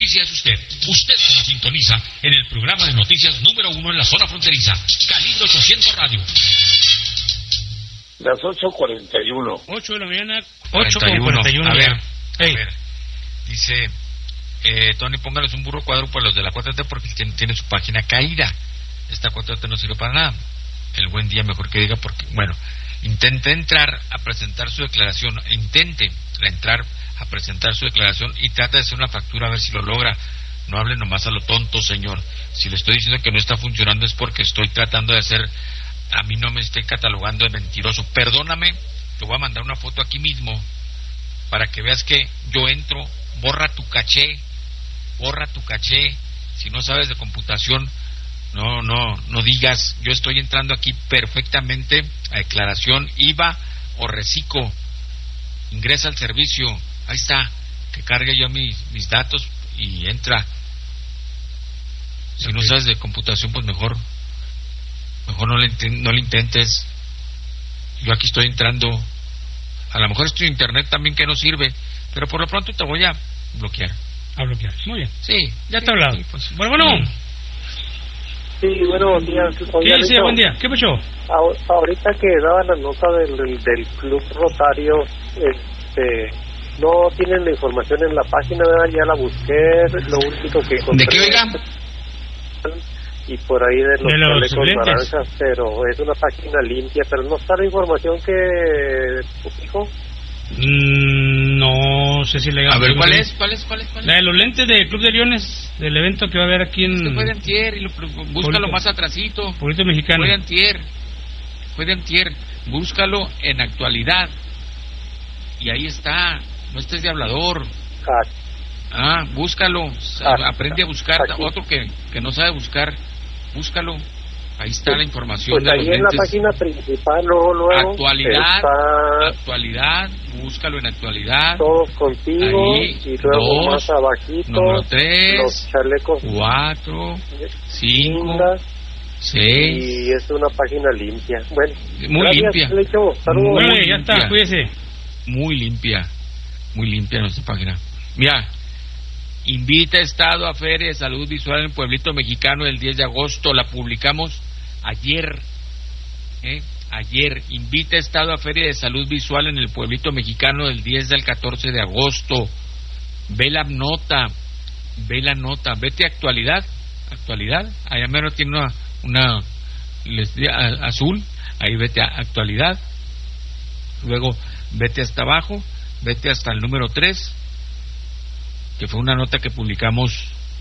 noticia es usted. Usted se nos sintoniza en el programa de noticias número 1 en la zona fronteriza. Calibre 800 Radio. Las 8:41. 8 de la mañana, 8:41. A ver, hey. a ver. Dice, Tony, póngales un burro cuádruple a los de la 4T porque tiene su página caída. Esta 4T no sirve para nada. El buen día mejor que diga porque, bueno, intente entrar a presentar su declaración. Intente entrar a presentar su declaración y trata de hacer una factura a ver si lo logra. No hable nomás a lo tonto, señor. Si le estoy diciendo que no está funcionando es porque estoy tratando de hacer... A mí no me esté catalogando de mentiroso. Perdóname, te voy a mandar una foto aquí mismo para que veas que yo entro, borra tu caché. Si no sabes de computación, no digas. Yo estoy entrando aquí perfectamente a declaración IVA o reciclo. Ingresa al servicio. Ahí está. Que cargue yo mis datos y entra. Si no sabes de computación, pues mejor no le intentes. Yo aquí estoy entrando. A lo mejor es tu internet también que no sirve, pero por lo pronto te voy a bloquear. A bloquear, muy bien. Sí, ya te he hablado. Sí, pues. Bueno. Sí, buenos días. ¿Qué decía? Buen día. ¿Qué pasó? Ahorita que daba la nota del Club Rotario, no tienen la información en la página, ¿verdad? Ya la busqué, lo único que encontré... ¿De qué, oiga? Y por ahí de los chalecos lentes. naranjas, pero es una página limpia, pero no está la información que dijo. No sé si le... A ver, ¿cuál es? La de los lentes del Club de Leones, del evento que va a haber aquí en... Fue de antier, y búscalo más atrasito. Pueblito Mexicano. Fue de antier. Búscalo en actualidad. Y ahí está. No estés de hablador. Búscalo. Aprende a buscar. Aquí. Otro que no sabe buscar, búscalo. Ahí está la información pues de ahí los en lentes. la página principal, luego Actualidad, búscalo en actualidad. Todos contigo, ahí, y luego 2, más abajito, número 3, los chalecos 4, 5, lindas, 6. y es una página limpia. Bueno, muy gracias, limpia. Lecho. Saludos. Bueno, ya está, cuídese. Muy limpia nuestra página. Mira, invita Estado a Feria de Salud Visual en el Pueblito Mexicano el 10 de agosto. La publicamos ayer. Ayer. Invita Estado a Feria de Salud Visual en el Pueblito Mexicano del 10 al 14 de agosto. Ve la nota. Vete a actualidad. Allá menos tiene una azul. Ahí vete a actualidad. Luego vete hasta abajo. Vete hasta el número 3. Que fue una nota que publicamos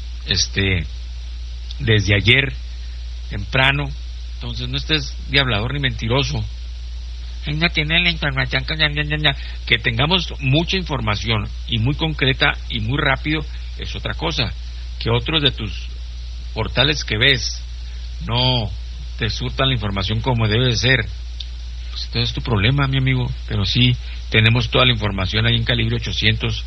desde ayer temprano. Entonces no estés de hablador ni mentiroso. No tiene la información. Que tengamos mucha información y muy concreta y muy rápido es otra cosa. Que otros de tus portales que ves no te surtan la información como debe de ser, pues entonces es tu problema, mi amigo. Pero sí tenemos toda la información ahí en Calibre 800.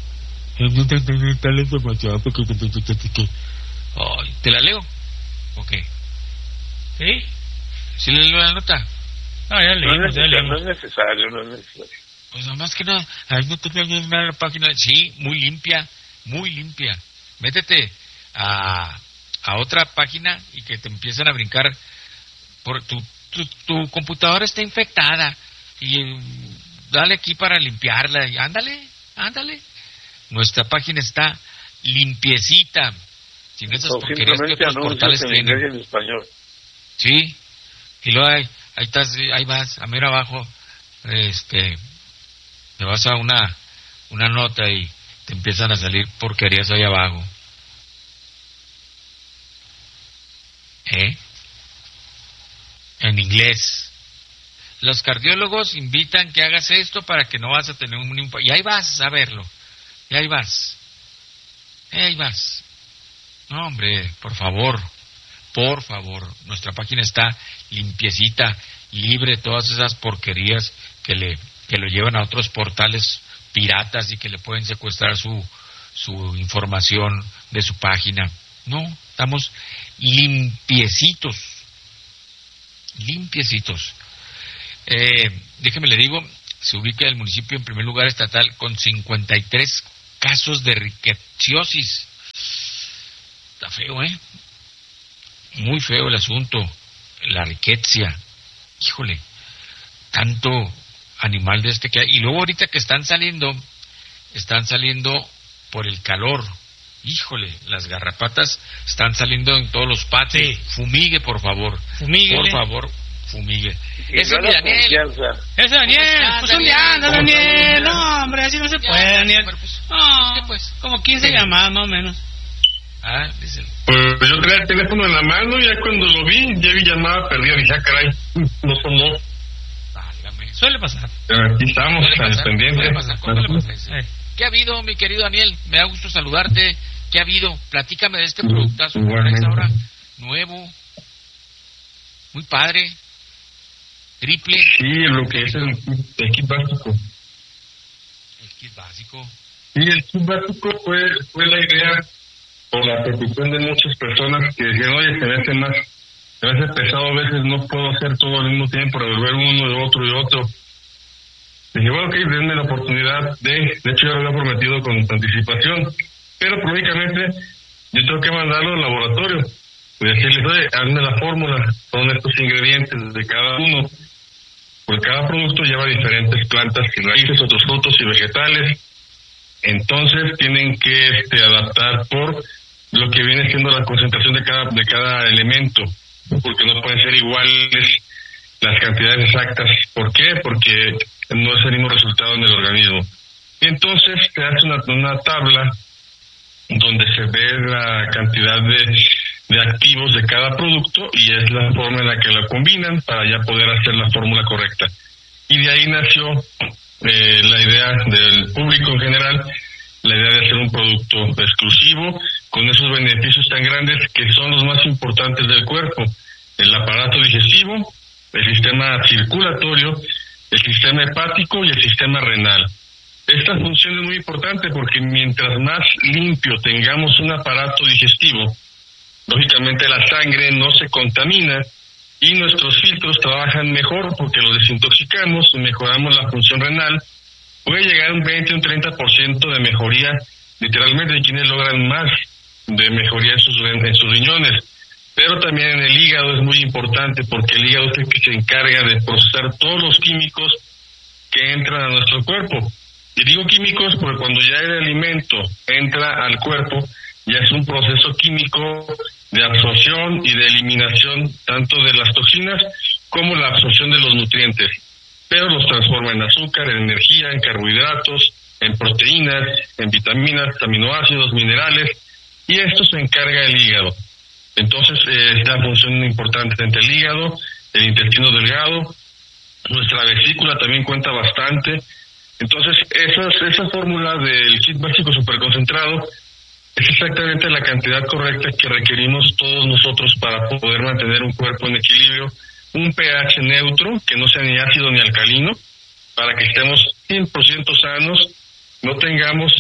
¿Te la leo? ¿Ok? ¿Sí? ¿Sí le leo la nota? Ya leímos. No es necesario. Pues nada más que no. Ahí no te la página. Sí, muy limpia. Métete a otra página y que te empiecen a brincar. Por tu computadora está infectada y dale aquí para limpiarla. Y ándale. Nuestra página está limpiecita, sin esas porquerías que otros portales tienen. En español. Sí, y luego ahí vas, a mero abajo, te vas a una nota y te empiezan a salir porquerías ahí abajo. En inglés. Los cardiólogos invitan que hagas esto para que no vas a tener un infarto. Y ahí vas a verlo. Y ahí vas. No, hombre, por favor. Nuestra página está limpiecita, libre de todas esas porquerías que lo llevan a otros portales piratas y que le pueden secuestrar su información de su página. No, estamos limpiecitos. Déjeme le digo, se ubica el municipio en primer lugar estatal con 53 casos de riqueciosis. feo, muy feo el asunto, la riqueza, híjole, tanto animal de este que hay, y luego ahorita que están saliendo por el calor, híjole, las garrapatas están saliendo en todos los patios. Sí. Fumigue, por favor. Fumíguele. Por favor, fumigue. Ese es mi Daniel. Ese Daniel. Pues ¿dónde anda, Daniel? No, hombre, así no se puede, Daniel. No, pues, como 15 llamadas más o menos. Dice. Pues yo traía el teléfono en la mano y ya cuando lo vi, ya vi llamada perdida. Dije, caray, no sonó. Válgame. Suele pasar. Aquí estamos, al pendiente. ¿Cómo le pasa? ¿Qué ha habido, mi querido Daniel? Me da gusto saludarte. ¿Qué ha habido? Platícame de este productazo que traes ahora, nuevo, muy padre, triple. Sí, lo que es el kit básico. El kit básico. Sí, el kit básico fue la idea por la petición de muchas personas que decían, oye, se me hace pesado, a veces no puedo hacer todo al mismo tiempo, resolver uno y otro y otro. Dije, bueno, ok, denme la oportunidad de hecho ya lo había prometido con anticipación, pero lógicamente yo tengo que mandarlo al laboratorio y decirles, oye, hazme la fórmula, son estos ingredientes de cada uno, porque cada producto lleva diferentes plantas y raíces, otros frutos y vegetales, entonces tienen que adaptar por lo que viene siendo la concentración de cada elemento, porque no pueden ser iguales las cantidades exactas. ¿Por qué? Porque no es el mismo resultado en el organismo. Y entonces se hace una tabla donde se ve la cantidad de activos de cada producto y es la forma en la que la combinan para ya poder hacer la fórmula correcta. Y de ahí nació la idea del público en general, la idea de hacer un producto exclusivo con esos beneficios tan grandes que son los más importantes del cuerpo: el aparato digestivo, el sistema circulatorio, el sistema hepático y el sistema renal. Esta función es muy importante porque mientras más limpio tengamos un aparato digestivo, lógicamente la sangre no se contamina y nuestros filtros trabajan mejor porque los desintoxicamos y mejoramos la función renal. Puede llegar a un 20 o un 30% de mejoría, literalmente hay quienes logran más de mejoría en sus riñones. Pero también en el hígado es muy importante porque el hígado es el que se encarga de procesar todos los químicos que entran a nuestro cuerpo. Y digo químicos porque cuando ya el alimento entra al cuerpo, ya es un proceso químico de absorción y de eliminación tanto de las toxinas como la absorción de los nutrientes. Pero los transforma en azúcar, en energía, en carbohidratos, en proteínas, en vitaminas, aminoácidos, minerales, y esto se encarga el hígado. Entonces es la función importante entre el hígado, el intestino delgado, nuestra vesícula también cuenta bastante. Entonces esa fórmula del kit básico superconcentrado es exactamente la cantidad correcta que requerimos todos nosotros para poder mantener un cuerpo en equilibrio, un pH neutro, que no sea ni ácido ni alcalino, para que estemos 100% sanos, no tengamos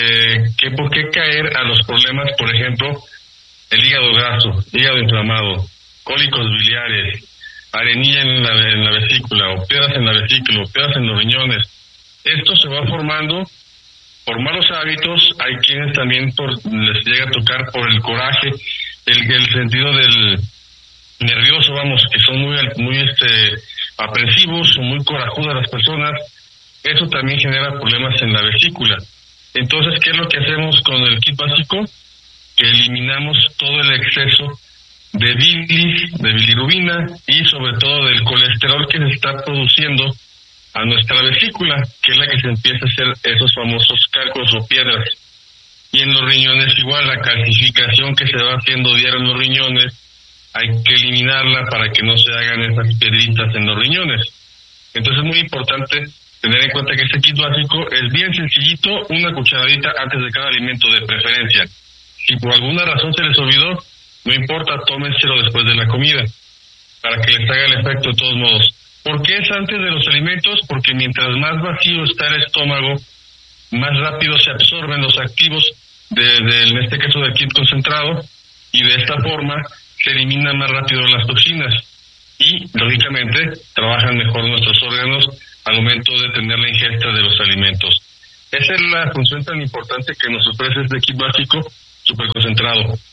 por qué caer a los problemas, por ejemplo, el hígado graso, hígado inflamado, cólicos biliares, arenilla en la vesícula, o piedras en la vesícula, o piedras en los riñones. Esto se va formando por malos hábitos. Hay quienes también les llega a tocar por el coraje, el sentido del nervioso, que son muy aprensivos o muy corajudas las personas. Eso también genera problemas en la vesícula. Entonces, ¿qué es lo que hacemos con el kit básico? Que eliminamos todo el exceso de bilis, de bilirrubina y sobre todo del colesterol que se está produciendo a nuestra vesícula, que es la que se empieza a hacer esos famosos cálculos o piedras. Y en los riñones igual, la calcificación que se va haciendo diario en los riñones, hay que eliminarla para que no se hagan esas piedritas en los riñones. Entonces es muy importante tener en cuenta que este kit básico es bien sencillito, una cucharadita antes de cada alimento de preferencia. Si por alguna razón se les olvidó, no importa, tómenselo después de la comida, para que les haga el efecto de todos modos. ¿Por qué es antes de los alimentos? Porque mientras más vacío está el estómago, más rápido se absorben los activos, en este caso del kit concentrado, y de esta forma se eliminan más rápido las toxinas. Y, lógicamente, trabajan mejor nuestros órganos al momento de tener la ingesta de los alimentos. Esa es la función tan importante que nos ofrece este kit básico superconcentrado.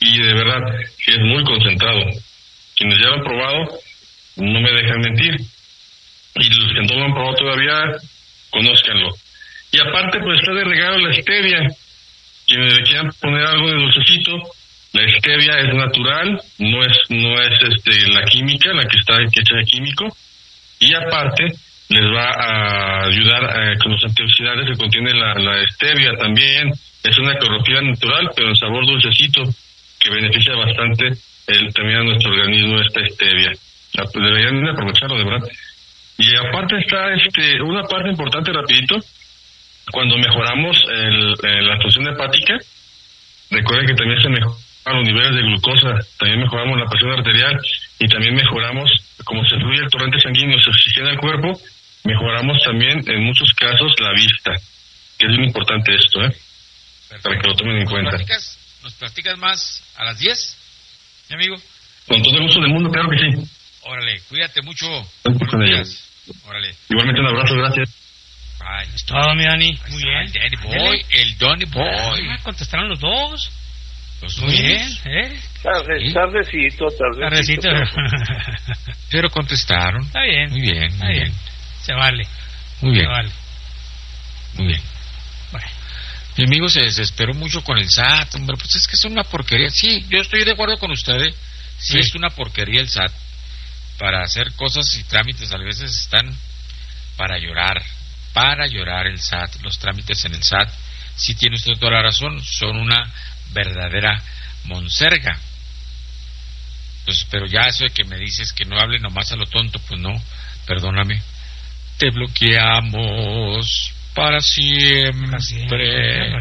y de verdad que es muy concentrado. Quienes ya lo han probado no me dejan mentir, y los que no lo han probado todavía, conózcanlo. Y aparte, pues está de regalo la stevia. Quienes le quieran poner algo de dulcecito, la stevia es natural, no es la química, la que está hecha de químico, y aparte les va a ayudar con los antioxidantes que contiene la stevia. También es una clorofila natural, pero en sabor dulcecito, que beneficia bastante también a nuestro organismo esta stevia. Deberían aprovecharlo, de verdad. Y aparte está una parte importante, rapidito, cuando mejoramos la función hepática. Recuerden que también se mejoran los niveles de glucosa, también mejoramos la presión arterial, y también mejoramos, como se fluye el torrente sanguíneo, se oxigena el cuerpo, mejoramos también en muchos casos la vista, que es muy importante esto, para que lo tomen en cuenta. ¿Nos platicas más a las 10, mi amigo? Con todo el gusto del mundo, claro que sí. Órale, cuídate mucho. Buenos días. Órale. Igualmente un abrazo, gracias. Bye. Es todo, mi Dani. Muy bien. El Donny Boy. Contestaron los dos. Muy bien, Tardecito. Pero contestaron. Está bien. Muy bien, muy bien. Se vale. Muy bien. Se vale. Muy bien. Bueno. Mi amigo se desesperó mucho con el SAT, hombre, pues es que es una porquería. Sí, yo estoy de acuerdo con ustedes. Sí, es una porquería el SAT. Para hacer cosas y trámites a veces están para llorar el SAT. Los trámites en el SAT, sí tiene usted toda la razón, son una verdadera monserga. Pues, pero ya eso de que me dices que no hable nomás a lo tonto, pues no, perdóname. Te bloqueamos para siempre.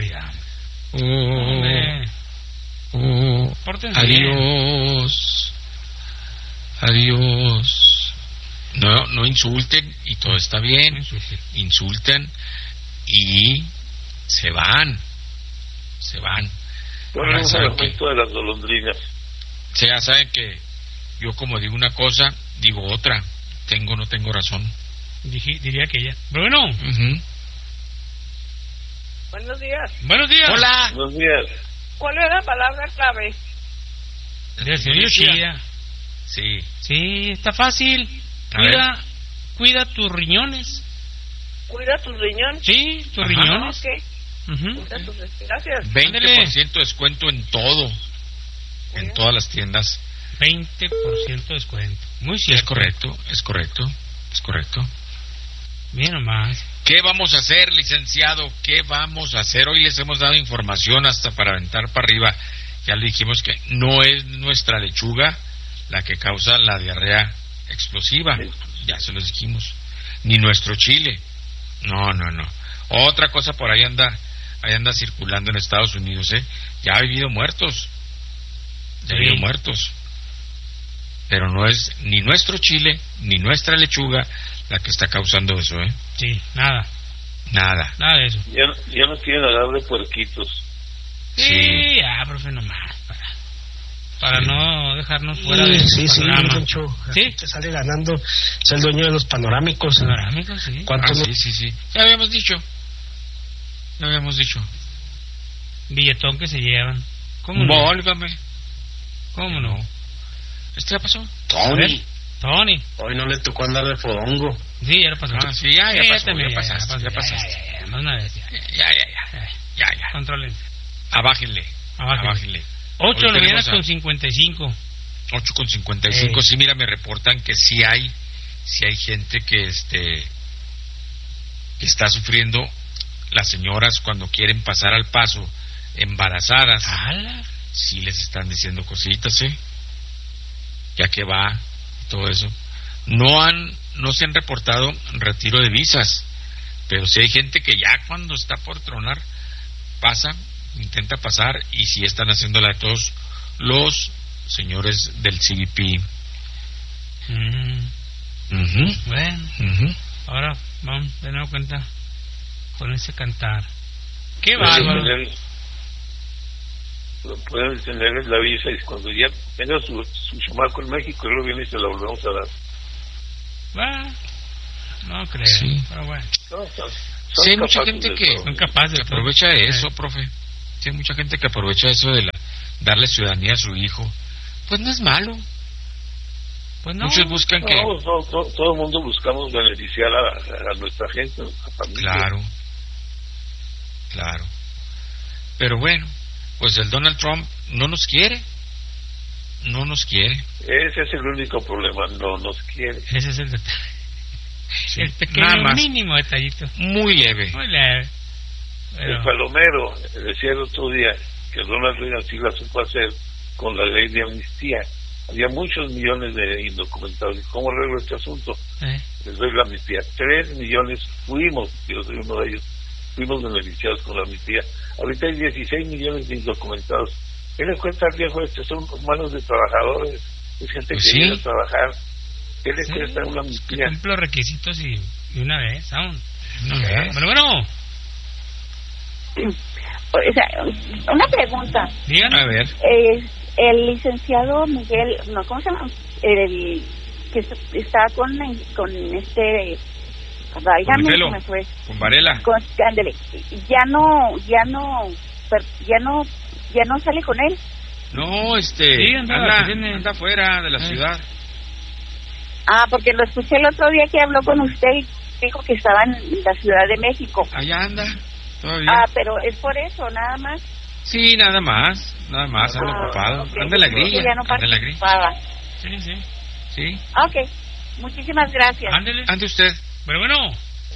Adiós. No insulten y todo está bien. Insultan y se van. Bueno, es el efecto de las golondrinas. Ya saben que yo, como digo una cosa, digo otra. No tengo razón. Diría que ella. Bueno. Buenos días. Buenos días. Hola. Buenos días. ¿Cuál es la palabra clave? Del señor Chía. Sí, está fácil. Cuida tus riñones. ¿Cuida tus riñones? Sí, tus riñones. Ok. Gracias. 20% descuento en todo. En todas las tiendas. 20% descuento. Muy cierto. Es correcto. Bien nomás. ¿Qué vamos a hacer, licenciado? ¿Qué vamos a hacer? Hoy les hemos dado información hasta para aventar para arriba. Ya le dijimos que no es nuestra lechuga la que causa la diarrea explosiva. Ya se los dijimos. Ni nuestro chile. No. Otra cosa por ahí anda circulando en Estados Unidos, Ya ha habido muertos. Pero no es ni nuestro chile ni nuestra lechuga la que está causando eso, Sí, nada de eso. Ya nos quieren hablar de puerquitos. Sí, ya, profe, nomás para no dejarnos fuera del programa. Sí, te sale ganando, es el dueño de los panorámicos. Sí. ¿Cuánto sí. Ya habíamos dicho. Billetón que se llevan. ¿Cómo no? Válgame. ¿Cómo no? ¿Este ya pasó? Tony. Hoy no le tocó andar de fodongo. Sí, ya lo pasó. Sí, ya pasaste. Más una vez, Ya. Contrólense. Bájenle. 8 de la mañana con 55. 8:55. Sí, mira, me reportan que sí hay gente que está sufriendo. Las señoras, cuando quieren pasar al paso embarazadas, sí les están diciendo cositas, ya que va todo eso. No se han reportado retiro de visas, pero sí hay gente que ya cuando está por tronar intenta pasar, y sí están haciéndola a todos los señores del CBP. Bueno, ahora vamos de nuevo cuenta con ese cantar. ¡Qué bárbaro! Pueden tenerles la visa, y cuando ya tenga su chamaco en México, luego viene y se la volvemos a dar. No creo, pero bueno. Sí, hay mucha gente que son capaces aprovecha eso, profe. Sí, hay mucha gente que aprovecha eso de darle ciudadanía a su hijo, pues no es malo. Pues no. Muchos buscan que... Todo el mundo buscamos beneficiar a nuestra gente, a nuestra familia. Claro. Pero bueno, pues el Donald Trump no nos quiere. Ese es el único problema, no nos quiere. Ese es el detalle. Sí. El pequeño, mínimo detallito. Muy leve. Pero... El palomero decía el otro día que Donald Reagan sí la supo hacer con la ley de amnistía. Había muchos millones de indocumentados. ¿Y cómo arreglo este asunto? Les doy la amnistía. 3 millones fuimos, yo soy uno de ellos, fuimos beneficiados con la amnistía. Ahorita hay 16 millones de indocumentados. ¿Qué les cuesta al viejo este? Son manos de trabajadores, es gente que viene a trabajar. ¿Qué les cuesta una amnistía? Cumple los requisitos y una vez, aún. Bueno. O sea, una pregunta. Díganme. A ver. El licenciado Miguel, no, ¿cómo se llama? El que está con este... Con me fue. Con Varela. Ándele. Ya no sale con él. No, sí, anda fuera de la ciudad. Porque lo escuché el otro día que habló con usted y dijo que estaba en la Ciudad de México. Allá anda, todavía. Pero es por eso, nada más. Sí, nada más, anda ocupado. Okay. Anda la grilla. Ya no participaba. Sí. Ok, muchísimas gracias. Ande usted. Bueno.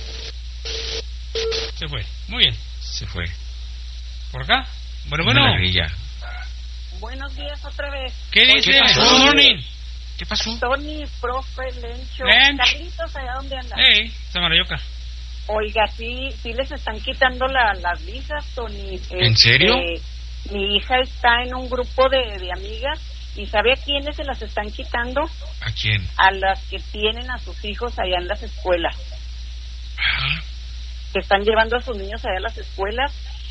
Se fue, muy bien. Se fue. ¿Por acá? Bueno. La grilla. Buenos días otra vez. ¿Qué dice? Good morning. ¿Qué pasó? Tony, profe, Lencho. Carlitos, ¿allá dónde anda? Zamarayoca. Oiga, sí les están quitando las visas, Tony. ¿En serio? Mi hija está en un grupo de amigas y ¿sabe a quiénes se las están quitando? ¿A quién? A las que tienen a sus hijos allá en las escuelas. Que están llevando a sus niños allá a las escuelas.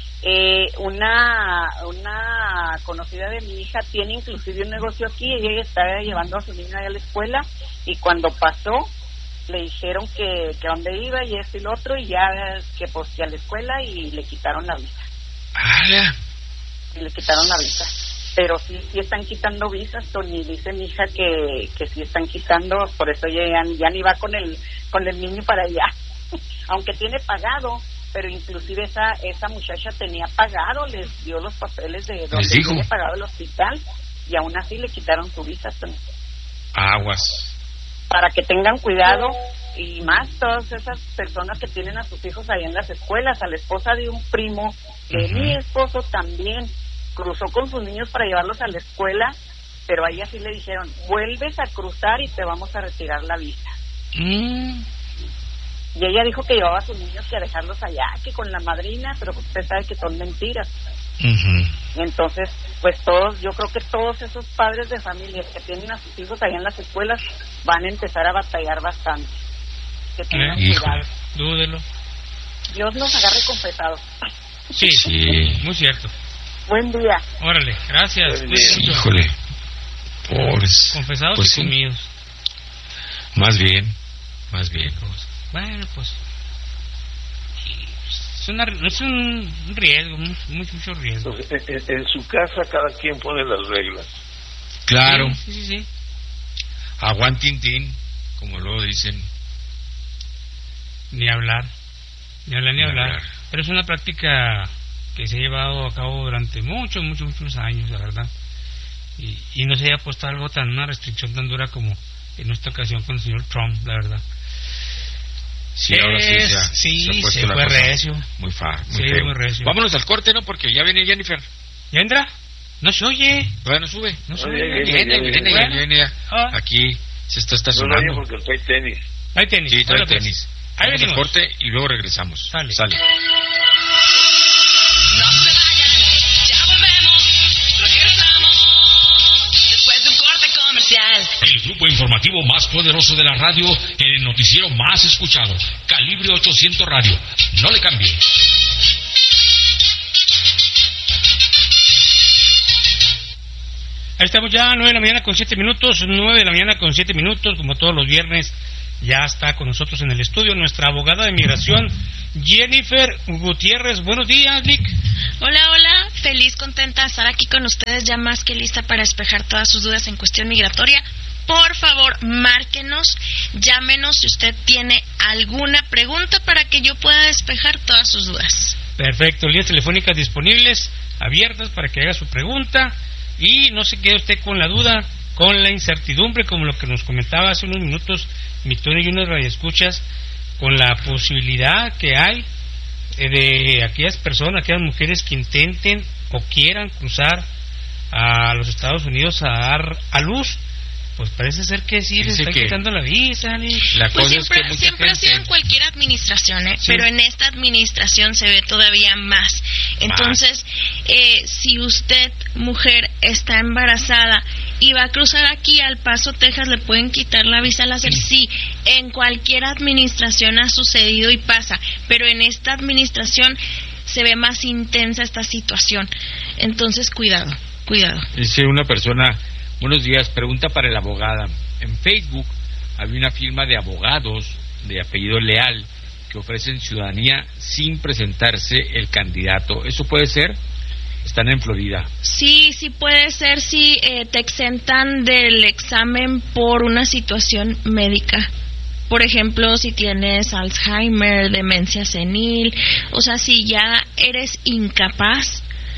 Una conocida de mi hija tiene inclusive un negocio aquí y ella está llevando a su niño allá a la escuela y cuando pasó le dijeron que dónde iba y esto y lo otro y ya que a la escuela y le quitaron la visa. Pero sí están quitando visas, Tony. Dice mi hija que sí están quitando, por eso ella ya ni va con el niño para allá. Aunque tiene pagado, pero inclusive esa muchacha tenía pagado, les dio los papeles de donde tiene pagado el hospital y aún así le quitaron su visa, Tony. Aguas. Para que tengan cuidado y más todas esas personas que tienen a sus hijos ahí en las escuelas. A la esposa de un primo que mi esposo también cruzó con sus niños para llevarlos a la escuela, pero ahí así le dijeron, vuelves a cruzar y te vamos a retirar la visa. Y ella dijo que llevaba a sus niños que a dejarlos allá, que con la madrina, pero usted sabe que son mentiras. Entonces, pues yo creo que todos esos padres de familia que tienen a sus hijos allá en las escuelas van a empezar a batallar bastante. Que tengan cuidado. Dúdelo. Dios nos agarre confesados. Sí, muy cierto. Buen día. Órale, gracias. Híjole. Pobres. Confesados pues y comidos. Más bien. Bueno, pues es un riesgo, mucho riesgo. Entonces, en su casa cada quien pone las reglas. Claro. Sí. Aguantintín, como luego dicen. Ni hablar. Pero es una práctica que se ha llevado a cabo durante muchos años, la verdad. Y no se haya puesto una restricción tan dura como en esta ocasión con el señor Trump, la verdad. Sí, ahora sí se fue recio. Muy feo. Muy recio. Vámonos al corte, ¿no? Porque ya viene Jennifer. ¿Ya entra? No se oye. Bueno, sube. Viene. Aquí se está estacionando. No, porque trae tenis. Hay tenis. Sí, trae tenis. Ahí vamos al corte y luego regresamos. Sale. No se vayan, ya volvemos, regresamos después de un corte comercial. El grupo informativo más poderoso de la radio, el noticiero más escuchado, Calibre 800 Radio. No le cambie. Ahí estamos ya, 9 de la mañana con 7 minutos, como todos los viernes. Ya está con nosotros en el estudio nuestra abogada de migración, Jennifer Gutiérrez. Buenos días, Nick. Hola. feliz, contenta de estar aquí con ustedes, ya más que lista para despejar todas sus dudas en cuestión migratoria. Por favor, márquenos, llámenos si usted tiene alguna pregunta para que yo pueda despejar todas sus dudas. Perfecto, líneas telefónicas disponibles, abiertas para que haga su pregunta y no se quede usted con la duda, con la incertidumbre, como lo que nos comentaba hace unos minutos mi Tony y unos radioescuchas, con la posibilidad que hay de aquellas personas, aquellas mujeres que intenten o quieran cruzar a los Estados Unidos a dar a luz. Pues parece ser que sí les está quitando la visa. La cosa siempre, es que siempre ha sido en cualquier administración, sí. Pero en esta administración se ve todavía más. Entonces, si usted, mujer, está embarazada y va a cruzar aquí al Paso, Texas, ¿le pueden quitar la visa láser? Sí, en cualquier administración ha sucedido y pasa, pero en esta administración se ve más intensa esta situación. Entonces, cuidado. Dice una persona... Buenos días, pregunta para la abogada. En Facebook había una firma de abogados de apellido Leal que ofrecen ciudadanía sin presentarse el candidato. ¿Eso puede ser? Están en Florida. Sí puede ser si te exentan del examen por una situación médica. Por ejemplo, si tienes Alzheimer, demencia senil, o sea, si ya eres incapaz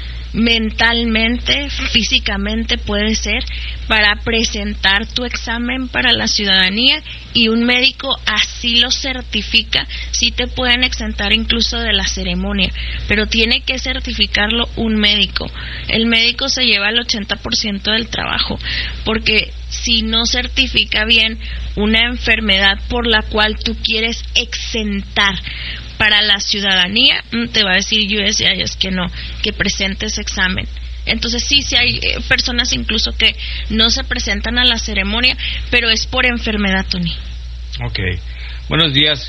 mentalmente, físicamente puede ser, para presentar tu examen para la ciudadanía y un médico así lo certifica, sí te pueden exentar incluso de la ceremonia, pero tiene que certificarlo un médico. El médico se lleva el 80% del trabajo, porque si no certifica bien una enfermedad por la cual tú quieres exentar para la ciudadanía, te va a decir USCIS que no, que presentes examen. Entonces sí hay personas incluso que no se presentan a la ceremonia, pero es por enfermedad, Tony. Ok. Buenos días.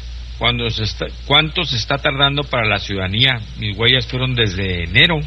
¿Cuánto se está tardando para la ciudadanía? Mis huellas fueron desde enero.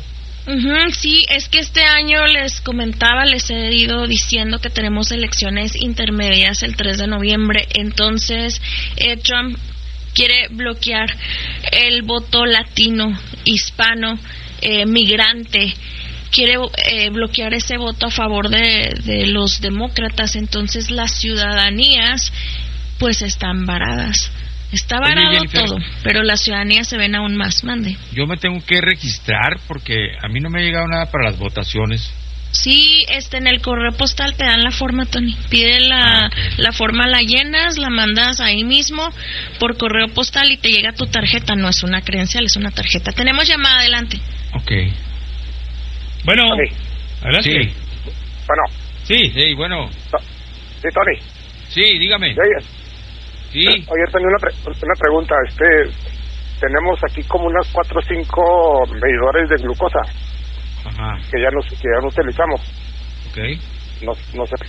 Sí, es que este año les he ido diciendo que tenemos elecciones intermedias el 3 de noviembre, entonces Trump quiere bloquear el voto latino, hispano, migrante, quiere bloquear ese voto a favor de los demócratas, entonces las ciudadanías pues están varadas. Está varado todo, pero las ciudadanías se ven aún más. Mande. Yo me tengo que registrar porque a mí no me ha llegado nada para las votaciones. Sí, en el correo postal te dan la forma, Tony. Pide la forma, la llenas, la mandas ahí mismo por correo postal y te llega tu tarjeta. No es una credencial, es una tarjeta. Tenemos llamada, adelante. Ok. Bueno, Tony. Adelante. Sí. Bueno. Sí, bueno. Sí, Tony. Sí, dígame. Sí. Oye, tenía una pregunta. Tenemos aquí como unas 4 o 5 medidores de glucosa. Ajá. Que ya no utilizamos. Okay. No sé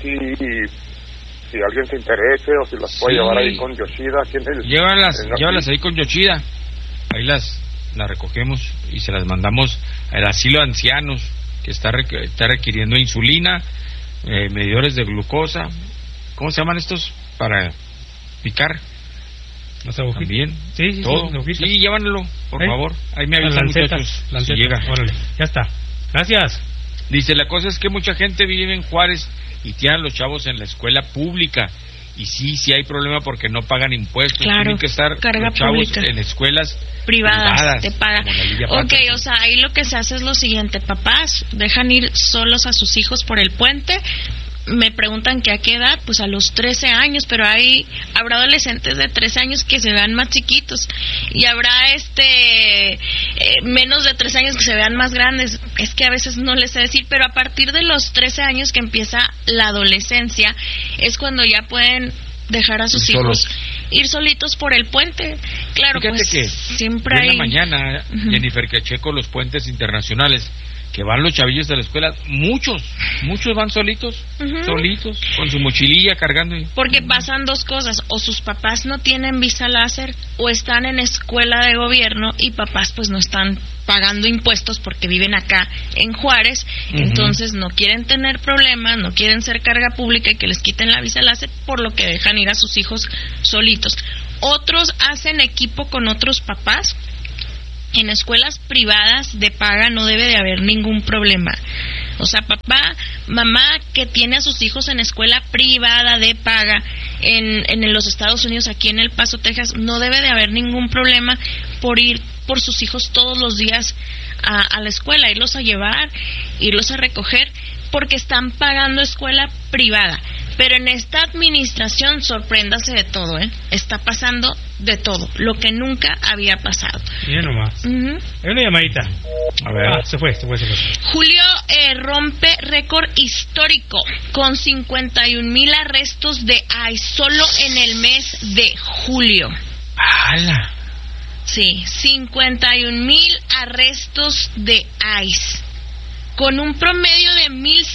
si alguien se interese o si las puede llevar ahí con Yoshida. Llévalas ahí con Yoshida. Ahí las recogemos y se las mandamos al asilo de ancianos que está requiriendo insulina, medidores de glucosa. ¿Cómo se llaman estos para picar? ¿Las agujitas? También. Sí, todo. Sí, llévanlo, por favor. Ahí me avisan, muchachos. Si llega. Órale, ya está. Gracias. Dice, la cosa es que mucha gente vive en Juárez y tienen los chavos en la escuela pública. Y sí hay problema porque no pagan impuestos. Claro, tienen que estar los chavos en escuelas privadas te pagan. Ok, o sea, ahí lo que se hace es lo siguiente. Papás dejan ir solos a sus hijos por el puente. Me preguntan que a qué edad, pues a los 13 años, pero habrá adolescentes de 13 años que se vean más chiquitos y habrá menos de 13 años que se vean más grandes. Es que a veces no les sé decir, pero a partir de los 13 años que empieza la adolescencia es cuando ya pueden dejar a sus hijos ir solitos por el puente. Claro, fíjate pues que siempre hay... en la mañana, Jennifer, que checo los puentes internacionales, que van los chavillos de la escuela, muchos van solitos, con su mochililla cargando. Porque pasan dos cosas, o sus papás no tienen visa láser, o están en escuela de gobierno y papás pues no están pagando impuestos porque viven acá en Juárez, entonces no quieren tener problemas, no quieren ser carga pública y que les quiten la visa láser, por lo que dejan ir a sus hijos solitos. Otros hacen equipo con otros papás En escuelas privadas de paga no debe de haber ningún problema. O sea, papá, mamá que tiene a sus hijos en escuela privada de paga en los Estados Unidos, aquí en El Paso, Texas, no debe de haber ningún problema por ir por sus hijos todos los días a la escuela, irlos a llevar, irlos a recoger, porque están pagando escuela privada. Pero en esta administración, sorpréndase de todo, está pasando de todo, lo que nunca había pasado. Mira nomás. Hay una llamadita. A ver. Se fue. Julio rompe récord histórico con 51,000 arrestos de ICE solo en el mes de julio. ¡Hala! Sí, 51,000 arrestos de ICE, con un promedio de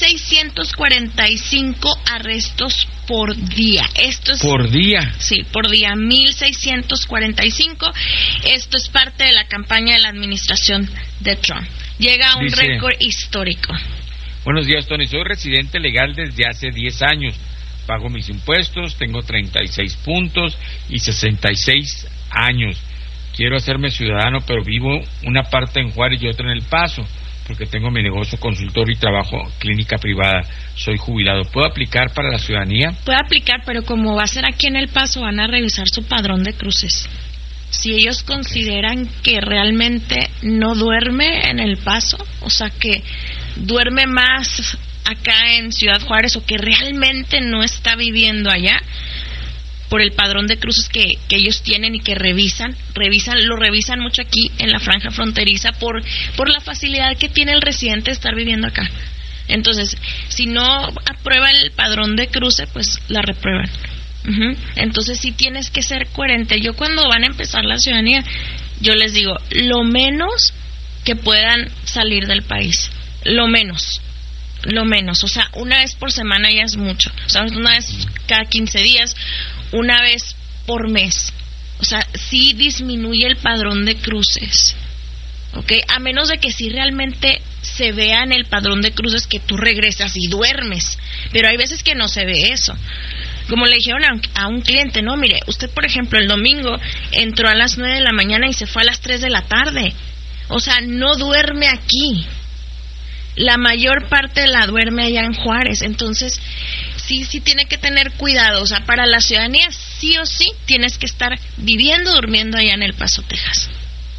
1,645 arrestos por día. Esto es por día. Sí, por día, 1,645. Esto es parte de la campaña de la administración de Trump. Llega a un récord histórico. Buenos días, Tony. Soy residente legal desde hace 10 años. Pago mis impuestos, tengo 36 puntos y 66 años. Quiero hacerme ciudadano, pero vivo una parte en Juárez y otra en El Paso, porque tengo mi negocio consultorio y trabajo clínica privada. Soy jubilado. ¿Puedo aplicar para la ciudadanía? Puede aplicar, pero como va a ser aquí en El Paso, van a revisar su padrón de cruces. Si ellos consideran que realmente no duerme en El Paso, o sea, que duerme más acá en Ciudad Juárez, o que realmente no está viviendo allá, por el padrón de cruces que ellos tienen y que lo revisan mucho aquí en la franja fronteriza por la facilidad que tiene el residente de estar viviendo acá. Entonces, si no aprueba el padrón de cruce, pues la reprueban. Entonces sí tienes que ser coherente. Yo cuando van a empezar la ciudadanía, yo les digo, lo menos que puedan salir del país, lo menos, o sea, una vez por semana ya es mucho, o sea, una vez cada 15 días, una vez por mes, o sea, sí disminuye el padrón de cruces, ¿ok? A menos de que sí realmente se vea en el padrón de cruces que tú regresas y duermes, pero hay veces que no se ve eso. Como le dijeron a un cliente, no, mire, usted por ejemplo el domingo entró a las 9 de la mañana y se fue a las 3 de la tarde, o sea, no duerme aquí. La mayor parte la duerme allá en Juárez, entonces sí tiene que tener cuidado, o sea, para la ciudadanía sí o sí tienes que estar durmiendo allá en El Paso, Texas.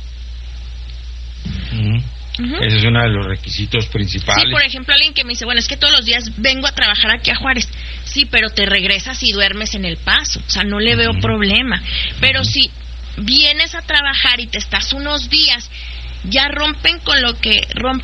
Ese es uno de los requisitos principales. Sí, por ejemplo, alguien que me dice, bueno, es que todos los días vengo a trabajar aquí a Juárez. Sí, pero te regresas y duermes en El Paso, o sea, no le veo problema. Pero si vienes a trabajar y te estás unos días, ya rompen con lo que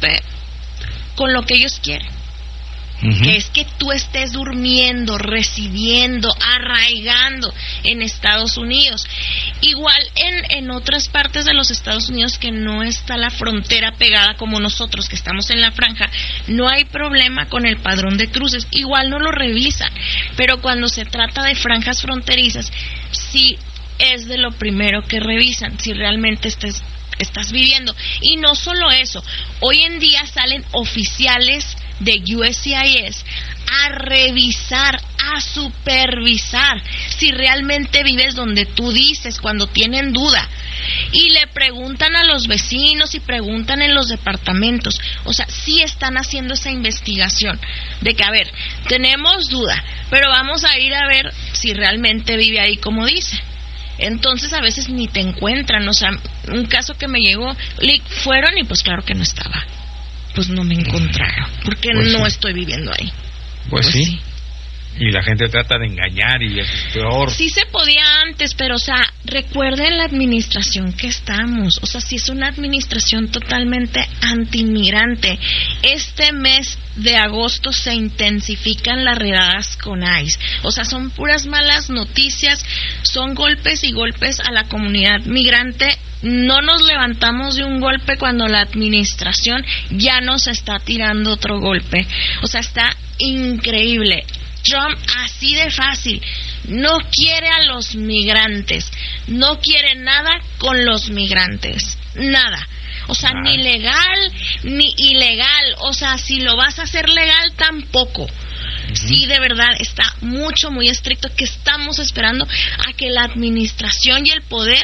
ellos quieren. Que es que tú estés durmiendo, residiendo, arraigando en Estados Unidos. Igual en otras partes de los Estados Unidos que no está la frontera pegada como nosotros, que estamos en la franja, no hay problema con el padrón de cruces, igual no lo revisan, pero cuando se trata de franjas fronterizas, sí es de lo primero que revisan, si realmente estás viviendo. Y no solo eso, hoy en día salen oficiales de USCIS a revisar, a supervisar si realmente vives donde tú dices, cuando tienen duda, y le preguntan a los vecinos y preguntan en los departamentos. O sea, sí están haciendo esa investigación de que, a ver, tenemos duda, pero vamos a ir a ver si realmente vive ahí como dice. Entonces a veces ni te encuentran. O sea, un caso que me llegó, fueron y pues claro que no estaba, pues no me encontraron, porque pues no estoy viviendo ahí. Pues sí. Y la gente trata de engañar y eso es peor. Sí se podía antes, pero o sea, recuerden la administración que estamos. O sea, sí es una administración totalmente anti-inmigrante. Este mes de agosto se intensifican las redadas con ICE. O sea, son puras malas noticias, son golpes y golpes a la comunidad migrante. No nos levantamos de un golpe cuando la administración ya nos está tirando otro golpe. O sea, está increíble. Trump así de fácil no quiere a los migrantes, no quiere nada con los migrantes, nada. O sea, ni legal ni ilegal. O sea, si lo vas a hacer legal tampoco. Sí, de verdad está muy estricto, que estamos esperando a que la administración y el poder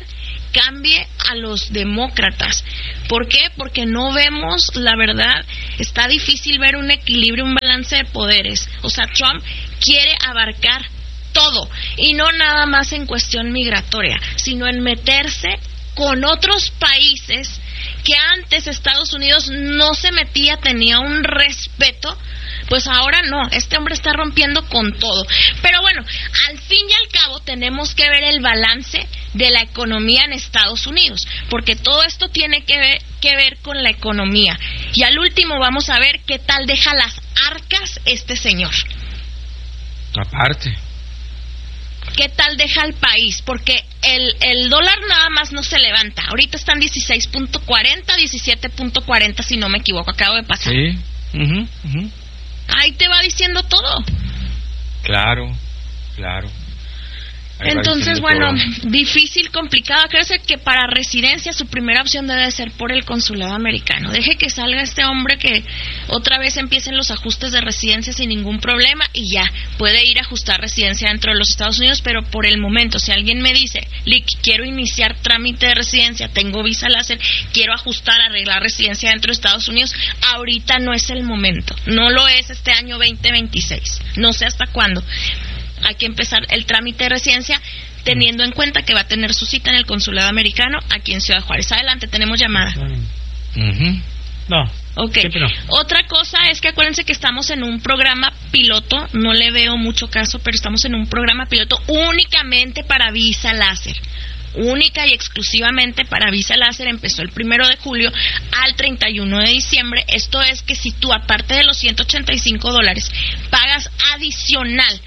cambie a los demócratas. ¿Por qué? Porque no vemos, la verdad, está difícil ver un equilibrio, un balance de poderes. O sea, Trump quiere abarcar todo, y no nada más en cuestión migratoria, sino en meterse con otros países que antes Estados Unidos no se metía, tenía un respeto. Pues ahora no, este hombre está rompiendo con todo. Pero bueno, al fin y al cabo tenemos que ver el balance de la economía en Estados Unidos, porque todo esto tiene que ver con la economía. Y al último vamos a ver qué tal deja las arcas este señor. Aparte, ¿qué tal deja el país? Porque el dólar nada más no se levanta. Ahorita están 16.40, 17.40 si no me equivoco, acabo de pasar. Sí. Ahí te va diciendo todo. Claro. Entonces, bueno, difícil, complicado. Creo que para residencia su primera opción debe ser por el consulado americano. Deje que salga este hombre, que otra vez empiecen los ajustes de residencia sin ningún problema, y ya puede ir a ajustar residencia dentro de los Estados Unidos. Pero por el momento, si alguien me dice, Lick, quiero iniciar trámite de residencia, tengo visa láser, quiero ajustar, arreglar residencia dentro de Estados Unidos, ahorita no es el momento. No lo es este año 2026. No sé hasta cuándo. Hay que empezar el trámite de residencia teniendo en cuenta que va a tener su cita en el consulado americano aquí en Ciudad Juárez. Adelante, tenemos llamada. No. Ok. Otra cosa es que acuérdense que estamos en un programa piloto, no le veo mucho caso, pero estamos en un programa piloto únicamente para visa láser. Única y exclusivamente para visa láser. Empezó el 1 de julio al 31 de diciembre. Esto es que si tú, aparte de los $185, pagas adicional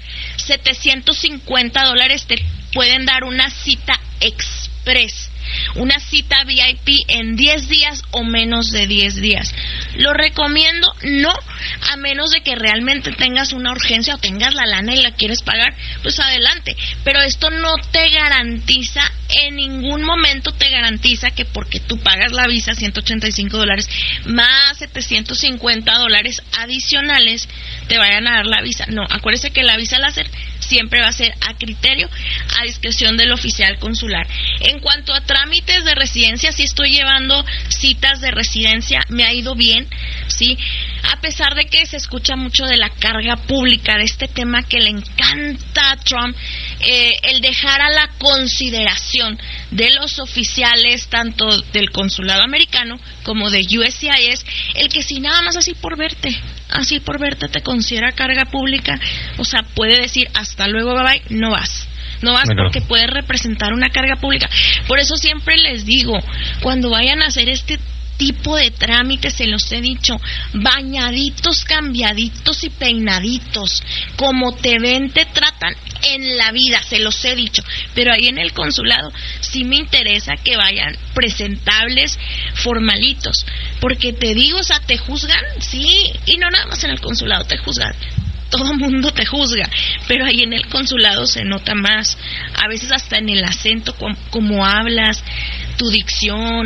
$750, te pueden dar una cita express, una cita VIP en 10 días o menos de 10 días. ¿Lo recomiendo? No, a menos de que realmente tengas una urgencia o tengas la lana y la quieres pagar, pues adelante. Pero esto no te garantiza, en ningún momento te garantiza que porque tú pagas la visa $185 más $750 adicionales te vayan a dar la visa. No, acuérdese que la visa láser siempre va a ser a criterio, a discreción del oficial consular. En cuanto a trámites de residencia, sí estoy llevando citas de residencia, me ha ido bien, sí, a pesar de que se escucha mucho de la carga pública, de este tema que le encanta a Trump, el dejar a la consideración de los oficiales, tanto del consulado americano como de USCIS, el que si nada más así por verte te considera carga pública, o sea, puede decir hasta luego, bye bye, no vas porque puede representar una carga pública. Por eso siempre les digo, cuando vayan a hacer este tipo de trámites, se los he dicho, bañaditos, cambiaditos y peinaditos, como te ven, te tratan en la vida, se los he dicho. Pero ahí en el consulado sí me interesa que vayan presentables, formalitos, porque te digo, o sea, te juzgan, sí, y no nada más en el consulado te juzgan, todo el mundo te juzga, pero ahí en el consulado se nota más, a veces hasta en el acento, como hablas, tu dicción,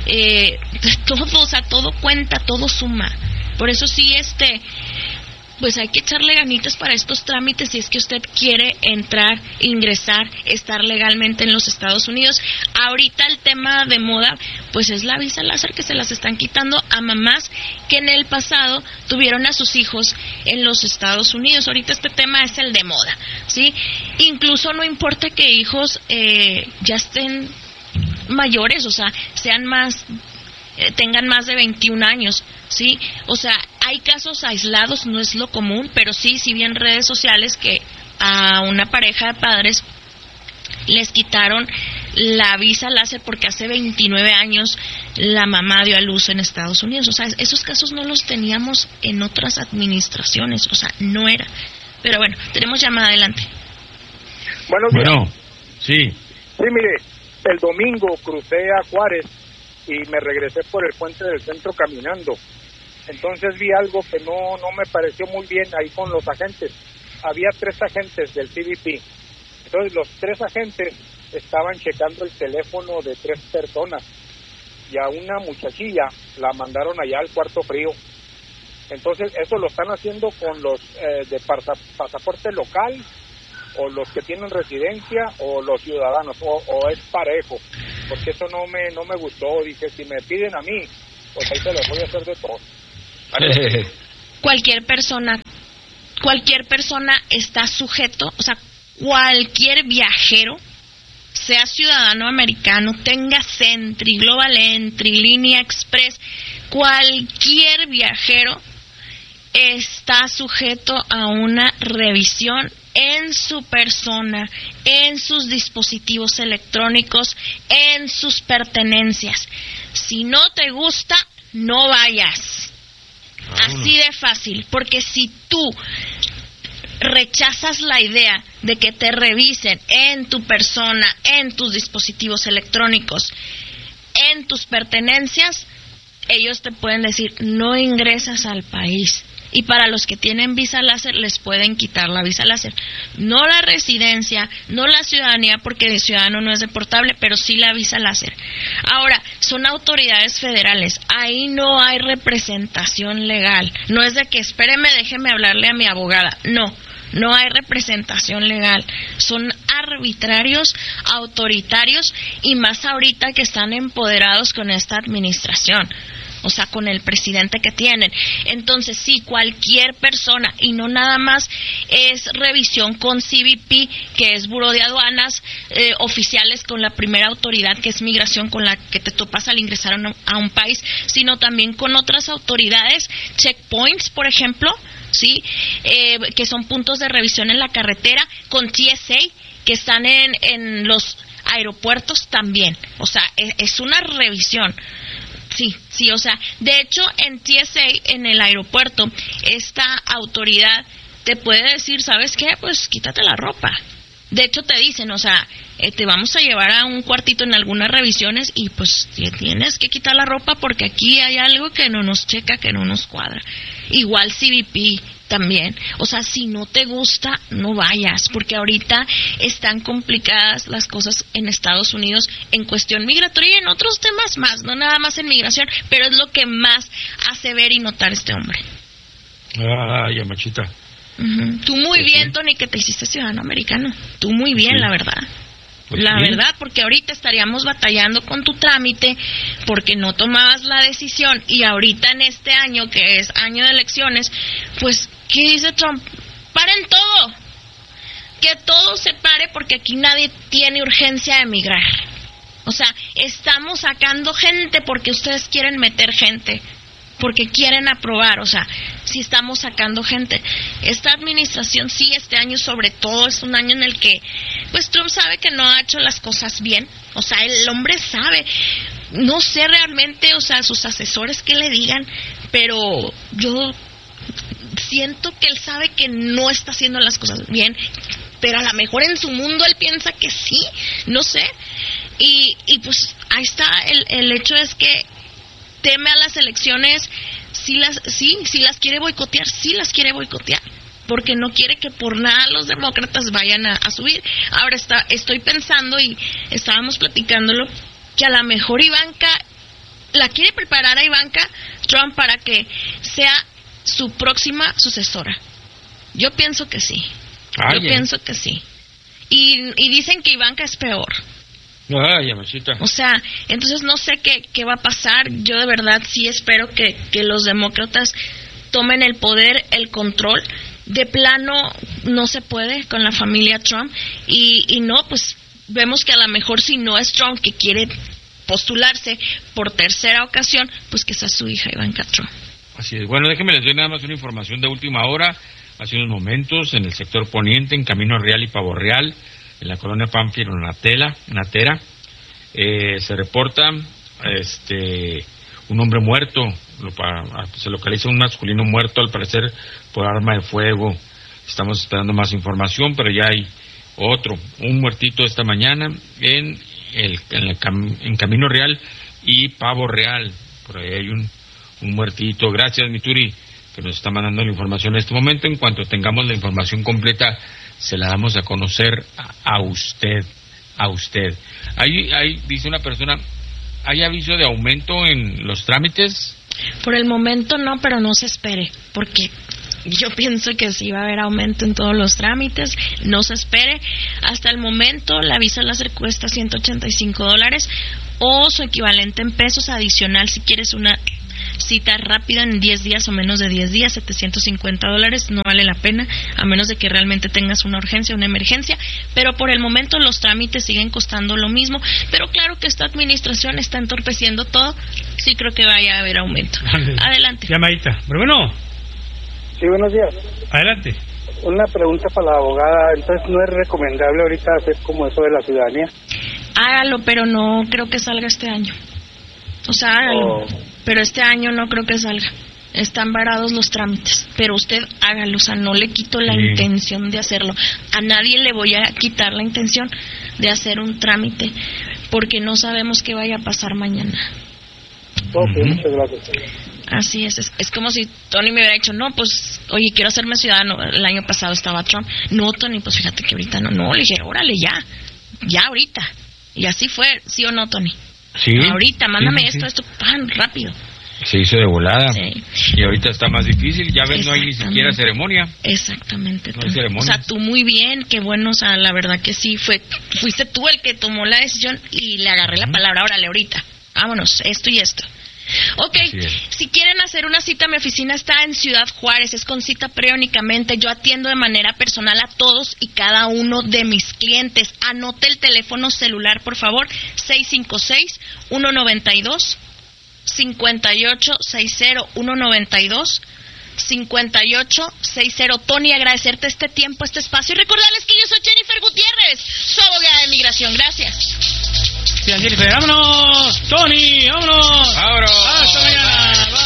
todo, o sea, todo cuenta, todo suma. Por eso sí, pues hay que echarle ganitas para estos trámites si es que usted quiere entrar, ingresar, estar legalmente en los Estados Unidos. Ahorita el tema de moda, pues es la visa láser, que se las están quitando a mamás que en el pasado tuvieron a sus hijos en los Estados Unidos. Ahorita este tema es el de moda, ¿sí? Incluso no importa que hijos ya estén mayores, o sea, sean más, tengan más de 21 años, ¿sí? O sea, hay casos aislados, no es lo común, pero sí vi en redes sociales que a una pareja de padres les quitaron la visa láser porque hace 29 años la mamá dio a luz en Estados Unidos. O sea, esos casos no los teníamos en otras administraciones, o sea, no era. Pero bueno, tenemos llamada, adelante. Buenos días. Bueno, sí. Sí, mire, el domingo crucé a Juárez y me regresé por el puente del centro caminando. Entonces vi algo que no me pareció muy bien ahí con los agentes. Había 3 agentes del CBP. Entonces los 3 agentes estaban checando el teléfono de 3 personas y a una muchachilla la mandaron allá al cuarto frío. Entonces eso lo están haciendo con los de pasaporte local, o los que tienen residencia, o los ciudadanos, o es parejo. porque eso no me gustó. Dije, si me piden a mí, pues ahí se los voy a hacer de todo. Cualquier persona está sujeto, o sea, cualquier viajero, sea ciudadano americano, tenga Sentry, Global Entry, Línea Express, cualquier viajero está sujeto a una revisión en su persona, en sus dispositivos electrónicos, en sus pertenencias. Si no te gusta, no vayas. Así de fácil, porque si tú rechazas la idea de que te revisen en tu persona, en tus dispositivos electrónicos, en tus pertenencias, ellos te pueden decir, no ingresas al país. Y para los que tienen visa láser, les pueden quitar la visa láser. No la residencia, no la ciudadanía, porque el ciudadano no es deportable, pero sí la visa láser. Ahora, son autoridades federales. Ahí no hay representación legal. No es de que, espéreme, déjeme hablarle a mi abogada. No hay representación legal. Son arbitrarios, autoritarios, y más ahorita que están empoderados con esta administración. O sea, con el presidente que tienen. Entonces, sí, cualquier persona, y no nada más es revisión con CBP, que es Buró de Aduanas, oficiales con la primera autoridad, que es migración, con la que te topas al ingresar a un país, sino también con otras autoridades, checkpoints, por ejemplo, sí, que son puntos de revisión en la carretera, con TSA, que están en los aeropuertos también. O sea, es una revisión. Sí, o sea, de hecho en TSA, en el aeropuerto, esta autoridad te puede decir, ¿sabes qué? Pues quítate la ropa. De hecho te dicen, o sea, te vamos a llevar a un cuartito en algunas revisiones y pues tienes que quitar la ropa porque aquí hay algo que no nos checa, que no nos cuadra. Igual CBP también. O sea, si no te gusta, no vayas, porque ahorita están complicadas las cosas en Estados Unidos en cuestión migratoria y en otros temas más, no nada más en migración, pero es lo que más hace ver y notar este hombre. Ay, machita. Tú muy bien, Tony, que te hiciste ciudadano americano. Tú muy bien, la verdad. Verdad, porque ahorita estaríamos batallando con tu trámite porque no tomabas la decisión, y ahorita en este año, que es año de elecciones, pues, ¿qué dice Trump? ¡Paren todo! Que todo se pare porque aquí nadie tiene urgencia de emigrar. O sea, estamos sacando gente porque ustedes quieren meter gente, porque quieren aprobar. O sea, si estamos sacando gente. Esta administración, sí, este año sobre todo, es un año en el que, pues, Trump sabe que no ha hecho las cosas bien. O sea, el hombre sabe. No sé realmente, o sea, sus asesores qué le digan, pero yo siento que él sabe que no está haciendo las cosas bien, pero a lo mejor en su mundo él piensa que sí, no sé. Y pues ahí está, el hecho es que teme a las elecciones, sí las quiere boicotear, porque no quiere que por nada los demócratas vayan a subir. Ahora estoy pensando, y estábamos platicándolo, que a lo mejor Ivanka, la quiere preparar a Ivanka Trump para que sea su próxima sucesora. Yo pienso que sí. Pienso que sí. Y dicen que Ivanka es peor. O sea, entonces no sé qué va a pasar. Yo de verdad sí espero que los demócratas tomen el poder, el control. De plano no se puede con la familia Trump, y no, pues vemos que a lo mejor, si no es Trump que quiere postularse por tercera ocasión, pues que sea su hija Ivanka Trump. Así es. Bueno, déjenme les doy nada más una información de última hora. Hace unos momentos, en el sector poniente, en Camino Real y Pavo Real, en la colonia Pánfilo Natera, se reporta un hombre muerto. Se localiza un masculino muerto, al parecer por arma de fuego. Estamos esperando más información, pero ya hay un muertito esta mañana en Camino Real y Pavo Real. Por ahí hay un muertito. Gracias, Mituri, que nos está mandando la información en este momento. En cuanto tengamos la información completa, se la damos a conocer a usted. Ahí dice una persona, ¿hay aviso de aumento en los trámites? Por el momento no, pero no se espere, porque Yo pienso que sí va a haber aumento en todos los trámites, no se espere. Hasta el momento la visa láser cuesta $185 o su equivalente en pesos adicional si quieres una cita rápida en 10 días o menos de 10 días, $750, no vale la pena, a menos de que realmente tengas una urgencia, una emergencia, pero por el momento los trámites siguen costando lo mismo, pero claro que esta administración está entorpeciendo todo, sí creo que vaya a haber aumento. Adelante. Llamadita, pero bueno. Sí, buenos días. Adelante. Una pregunta para la abogada, entonces no es recomendable ahorita hacer como eso de la ciudadanía. Hágalo, pero no creo que salga este año. O sea, hágalo, pero este año no creo que salga. Están varados los trámites, pero usted hágalo, o sea, no le quito la intención de hacerlo. A nadie le voy a quitar la intención de hacer un trámite, porque no sabemos qué vaya a pasar mañana. Muchas gracias. Así es como si Tony me hubiera dicho, no, pues, oye, quiero hacerme ciudadano. El año pasado estaba Trump. No, Tony, pues fíjate que ahorita no. Le dije, órale, ya ahorita. Y así fue, ¿sí o no, Tony? Sí. Ahorita, mándame esto, pan, rápido. Se hizo de volada. Sí. Y ahorita está más difícil, ya ves, no hay ni siquiera ceremonia. Exactamente. No hay ceremonia. O sea, tú muy bien, qué bueno, o sea, la verdad que sí, fuiste tú el que tomó la decisión y le agarré la palabra, órale, ahorita, vámonos, esto y esto. Ok, si quieren hacer una cita, mi oficina está en Ciudad Juárez, es con cita previa únicamente. Yo atiendo de manera personal a todos y cada uno de mis clientes. Anote el teléfono celular, por favor, 656-192-5860-192-5860. Tony, agradecerte este tiempo, este espacio y recordarles que yo soy Jennifer Gutiérrez, su abogada de migración. Gracias. Jennifer, vámonos, Tony, vámonos. Vámonos. Hasta mañana.